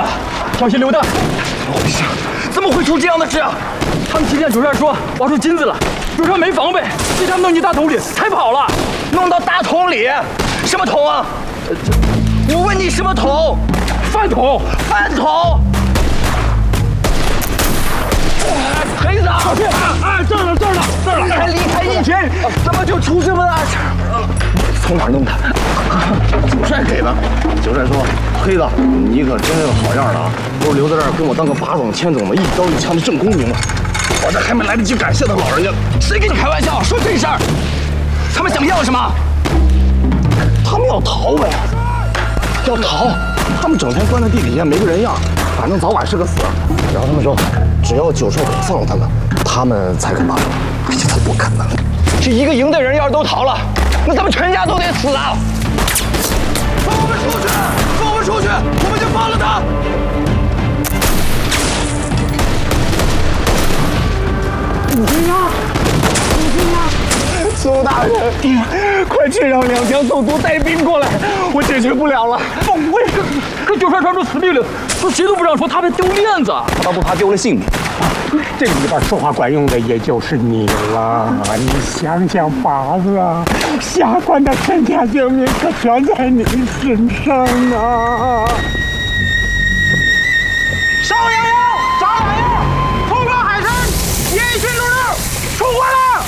小心榴弹！ 怎么回事？怎么会出这样的事啊？ 他们听见九帅说挖出金子了，九帅没防备，被他们弄进大桶里，才跑了。 弄到大桶里？什么桶啊？我问你什么桶？ 饭桶！ 饭桶！黑子， 这儿了！ 才离开一天，怎么就出这么大事？从哪儿弄的？九帅给的。九帅说：“黑子，你可真是个好样的啊！都留在这儿跟我当个把总、千总的，一刀一枪的正公兵了。我这还没来得及感谢他老人家，谁跟你开玩笑？说真事儿。他们想要什么？他们要逃呗，要逃。他们整天关在地底下没个人样，反正早晚是个死。然后他们说，只要九帅放了他们才肯罢手。哎呀，他不肯呢。这一个营的人要是都逃了，那咱们全家都得死啊！放我们出去！放我们出去！我们就放了他！ 武军呀！ 苏大人，快去让两江总督带兵过来，我解决不了了。 为什么？可九帅传出死命令，说谁都不让说，他怕丢面子。 他倒不怕丢了性命。 这里边说话管用的也就是你了。你想想法子啊，下官的天下性命可全在你身上呢。 少爷爷，张老爷，冲过海参，一军入肉，出关了。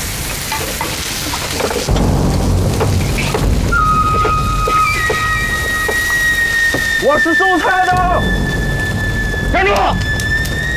我是送菜的。